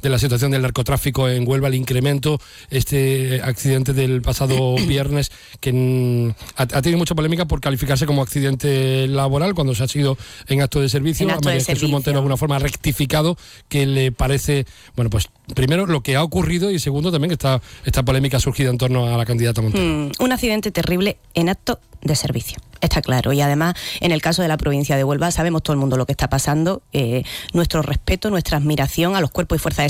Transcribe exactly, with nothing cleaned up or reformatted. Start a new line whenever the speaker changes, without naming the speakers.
de la situación del narcotráfico en Huelva, el incremento, este accidente del pasado viernes que mm, ha, ha tenido mucha polémica por calificarse como accidente laboral cuando se ha sido en acto de servicio.
En acto
a María
de
Jesús
servicio.
Montero de alguna forma ha rectificado que le parece, bueno, pues primero lo que ha ocurrido y segundo también que esta, esta polémica ha surgido en torno a la candidata Montero.
Mm, un accidente terrible en acto de servicio, está claro. Y además, en el caso de la provincia de Huelva, sabemos todo el mundo lo que está pasando. Eh, nuestro respeto, nuestra admiración a los cuerpos y fuerzas de